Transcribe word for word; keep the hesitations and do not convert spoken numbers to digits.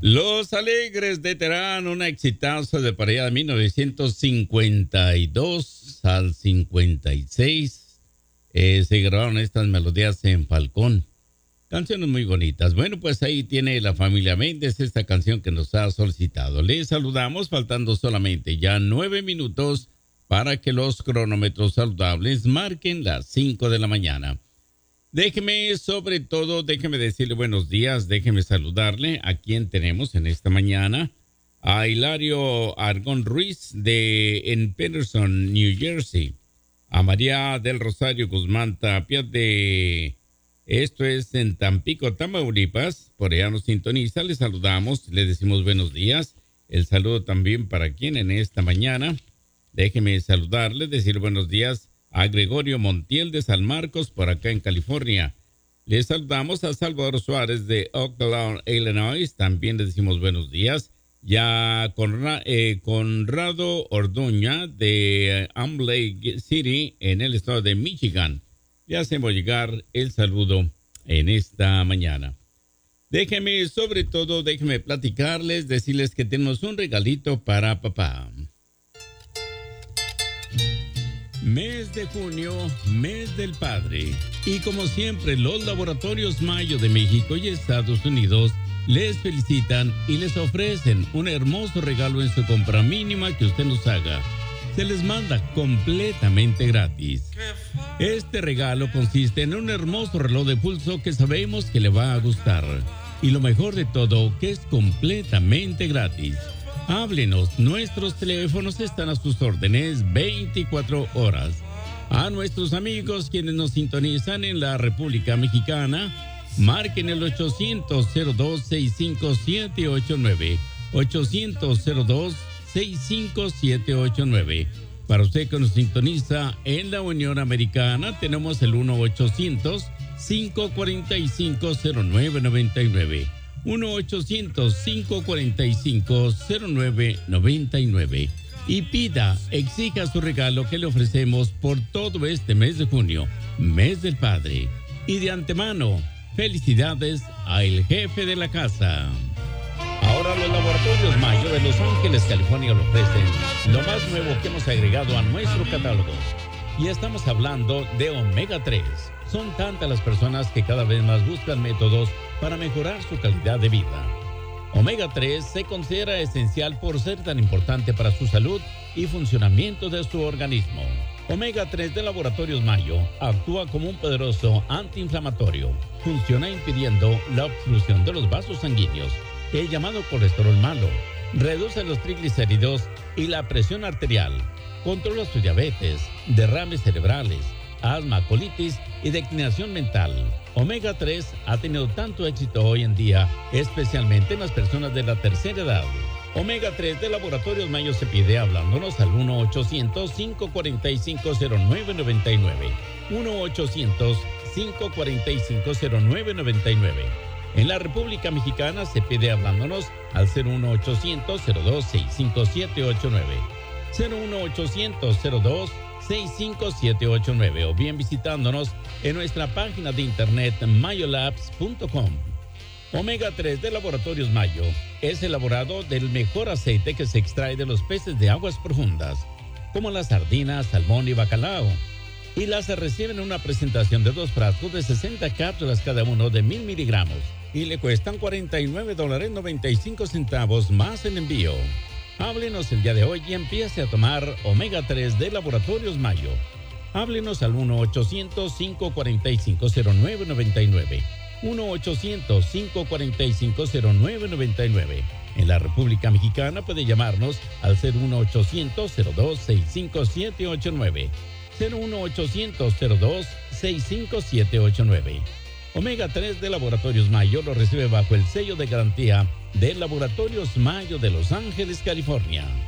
Los Alegres de Terán, una exitazo de por allá de mil novecientos cincuenta y dos al cincuenta y seis. Eh, se grabaron estas melodías en Falcón. Canciones muy bonitas. Bueno, pues ahí tiene la familia Méndez esta canción que nos ha solicitado. Les saludamos faltando solamente ya nueve minutos para que los cronómetros saludables marquen las cinco de la mañana. Déjeme, sobre todo, déjeme decirle buenos días, déjeme saludarle a quien tenemos en esta mañana, a Hilario Argón Ruiz de en Peterson, New Jersey, a María del Rosario Guzmán Tapia de, esto es en Tampico, Tamaulipas, por allá nos sintoniza, le saludamos, le decimos buenos días, el saludo también para quien en esta mañana, déjeme saludarle, decir buenos días a Gregorio Montiel de San Marcos, por acá en California. Les saludamos a Salvador Suárez de Oakland, Illinois. También les decimos buenos días. Ya Conra, eh, Conrado Orduña de Ambley City, en el estado de Michigan. Le hacemos llegar el saludo en esta mañana. Déjenme, sobre todo, déjenme platicarles, decirles que tenemos un regalito para papá. Mes de junio, mes del padre. Y como siempre, los laboratorios Mayo de México y Estados Unidos les felicitan y les ofrecen un hermoso regalo en su compra mínima que usted nos haga. Se les manda completamente gratis. Este regalo consiste en un hermoso reloj de pulso que sabemos que le va a gustar. Y lo mejor de todo, que es completamente gratis. Háblenos, nuestros teléfonos están a sus órdenes veinticuatro horas. A nuestros amigos quienes nos sintonizan en la República Mexicana, marquen el ochocientos cero dos sesenta y cinco setecientos ochenta y nueve, ochocientos cero dos sesenta y cinco setecientos ochenta y nueve. Para usted que nos sintoniza en la Unión Americana, tenemos el uno ochocientos cinco cuarenta y cinco cero nueve noventa y nueve. uno ochocientos cinco cuarenta y cinco cero nueve noventa y nueve. Y pida, exija su regalo que le ofrecemos por todo este mes de junio, mes del padre. Y de antemano, felicidades al jefe de la casa. Ahora los laboratorios Mayo de Los Ángeles, California, le ofrecen lo más nuevo que hemos agregado a nuestro catálogo. Y estamos hablando de omega tres. Son tantas las personas que cada vez más buscan métodos para mejorar su calidad de vida. omega tres se considera esencial por ser tan importante para su salud y funcionamiento de su organismo. omega tres de Laboratorios Mayo actúa como un poderoso antiinflamatorio. Funciona impidiendo la obstrucción de los vasos sanguíneos, el llamado colesterol malo. Reduce los triglicéridos y la presión arterial. Controla su diabetes, derrames cerebrales, asma, colitis y declinación mental. omega tres ha tenido tanto éxito hoy en día, especialmente en las personas de la tercera edad. omega tres de Laboratorios Mayo se pide hablándonos al uno ochocientos cinco cuarenta y cinco cero nueve noventa y nueve. uno ochocientos cinco cuarenta y cinco cero nueve noventa y nueve. En la República Mexicana se pide hablándonos al cero uno ochocientos cero dos sesenta y cinco setecientos ochenta y nueve. cero uno ochocientos cero dos sesenta y cinco setecientos ochenta y nueve o bien visitándonos en nuestra página de internet mayolabs punto com. omega tres de Laboratorios Mayo es elaborado del mejor aceite que se extrae de los peces de aguas profundas, como las sardinas, salmón y bacalao. Y las reciben en una presentación de dos frascos de sesenta cápsulas cada uno de mil miligramos y le cuestan cuarenta y nueve dólares noventa y cinco centavos más el envío. Háblenos el día de hoy y empiece a tomar omega tres de Laboratorios Mayo. Háblenos al uno ochocientos cinco cuarenta y cinco cero nueve noventa y nueve. uno ochocientos cinco cuarenta y cinco cero nueve noventa y nueve. En la República Mexicana puede llamarnos al cero uno ochocientos cero dos sesenta y cinco setecientos ochenta y nueve. cero uno ochocientos cero dos sesenta y cinco setecientos ochenta y nueve. omega tres de Laboratorios Mayo lo recibe bajo el sello de garantía de Laboratorios Mayo de Los Ángeles, California.